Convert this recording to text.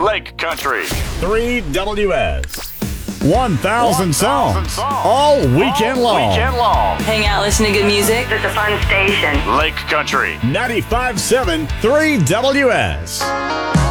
Lake Country. 3WS. 1,000 songs. All weekend long. Hang out, listen to good music. It's a fun station. Lake Country. 95.7 3WS.